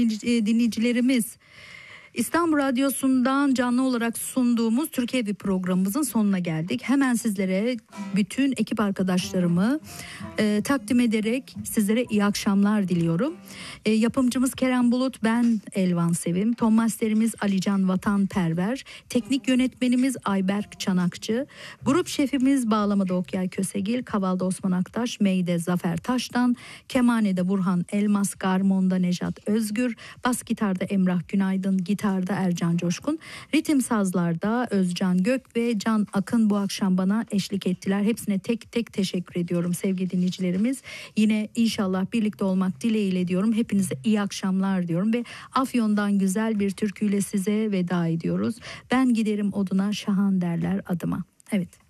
dinleyicilerimiz, İstanbul Radyosu'ndan canlı olarak sunduğumuz Türkiye Evi programımızın sonuna geldik. Hemen sizlere bütün ekip arkadaşlarımı takdim ederek sizlere iyi akşamlar diliyorum. Yapımcımız Kerem Bulut, ben Elvan Sevim, ton masterimiz Alican Vatanperver, teknik yönetmenimiz Ayberk Çanakçı, grup şefimiz Bağlamada Okyay Kösegil, Kavalda Osman Aktaş, Meyde Zafer Taş'tan, kemanede Burhan Elmas, garmonda Nejat Özgür, bas gitarda Emrah Günaydın, gitarda Ercan Coşkun, ritim sazlarda Özcan Gök ve Can Akın bu akşam bana eşlik ettiler. Hepsine tek tek teşekkür ediyorum sevgili dinleyicilerimiz. Yine inşallah birlikte olmak dileğiyle diyorum. Hepinize iyi akşamlar diyorum ve Afyon'dan güzel bir türküyle size veda ediyoruz. Ben giderim oduna şahan derler adıma. Evet.